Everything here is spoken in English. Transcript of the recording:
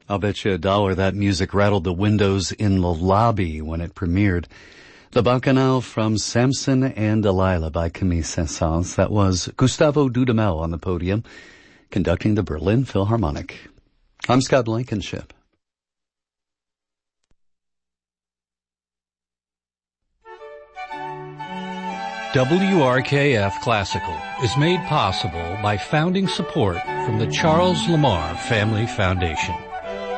I'll bet you $1 that music rattled the windows in the lobby when it premiered. The Bacchanal from Samson and Delilah by Camille Saint-Saëns. That was Gustavo Dudamel on the podium, conducting the Berlin Philharmonic. I'm Scott Blankenship. WRKF Classical is made possible by founding support from the Charles Lamar Family Foundation.